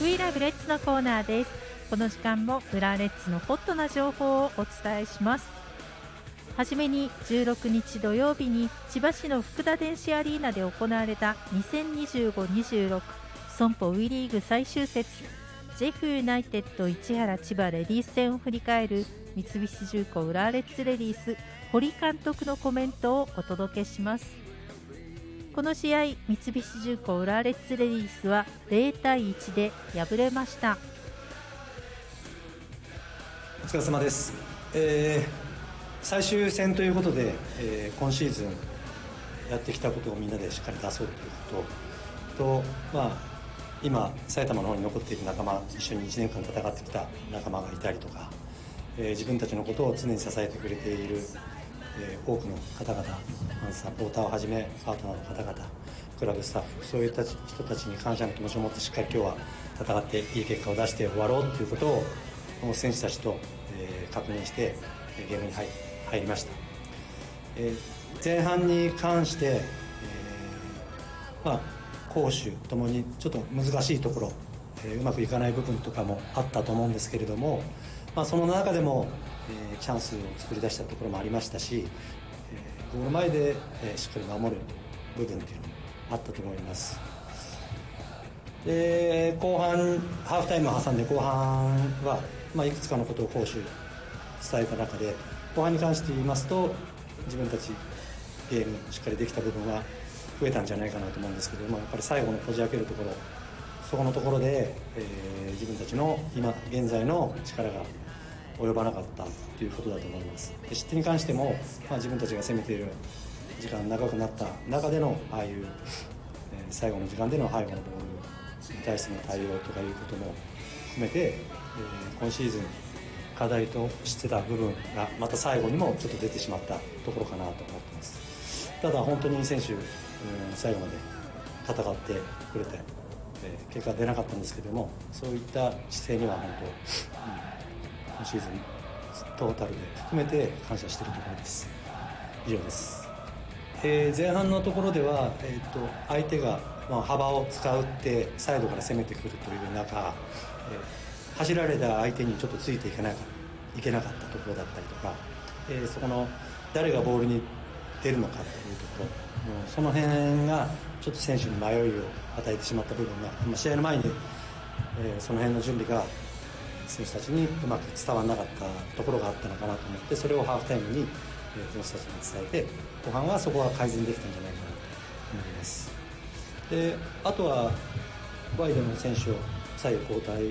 We Love Reds のコーナーです。この時間も浦和レッズのホットな情報をお伝えします。はじめに16日土曜日に千葉市の福田電子アリーナで行われた2025-26損保 WE リーグ最終節ジェフユナイテッド市原千葉レディース戦を振り返る三菱重工浦和レッズレディース堀監督のコメントをお届けします。この試合、三菱重工浦和レッズレディースは0対1で敗れました。 お疲れ様です。最終戦ということで、今シーズンやってきたことをみんなでしっかり出そうということと、今埼玉の方に残っている仲間、一緒に1年間戦ってきた仲間がいたりとか、自分たちのことを常に支えてくれている、多くの方々、サポーターをはじめパートナーの方々、クラブスタッフ、そういった人たちに感謝の気持ちを持ってしっかり今日は戦っていい結果を出して終わろうということを選手たちと、確認してゲームに入りました。前半に関して、攻守ともにちょっと難しいところ、うまくいかない部分とかもあったと思うんですけれども、その中でも、チャンスを作り出したところもありましたし、ゴール前で、しっかり守る部分というのもあったと思います。で後半ハーフタイムを挟んで後半は、いくつかのことを攻守伝えた中で、後半に関して言いますと自分たちゲームしっかりできた部分は増えたんじゃないかなと思うんですけども、やっぱり最後のこじ開けるところ、そこのところで、自分たちの今現在の力が及ばなかったということだと思います。で失点に関しても、自分たちが攻めている時間長くなった中でのああいう、最後の時間での背後のボールに対しての対応とかいうことも含めて、今シーズン課題としてた部分がまた最後にもちょっと出てしまったところかなと思ってます。ただ本当に選手、最後まで戦ってくれて、結果は出なかったんですけども、そういった姿勢には本当、今シーズントータルで含めて感謝しているところです。以上です。前半のところでは、相手が幅を使ってサイドから攻めてくるという中、走られた相手にちょっとついていけなかったところだったりとか、そこの誰がボールに出るのかというところ、その辺がちょっと選手に迷いを与えてしまった部分が、試合の前に、その辺の準備が選手たちにうまく伝わらなかったところがあったのかなと思って、それをハーフタイムに選手たちに伝えて、後半はそこは改善できたんじゃないかなと思います。であとはワイドの選手を左右交代